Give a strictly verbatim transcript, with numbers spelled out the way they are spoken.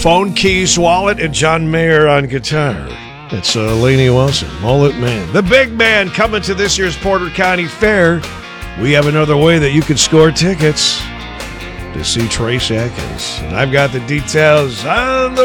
phone, keys, wallet, and John Mayer on guitar. It's uh, Lainey Wilson, Mullet Man. The big man coming to this year's Porter County Fair. We have another way that you can score tickets to see Trace Atkins. And I've got the details on the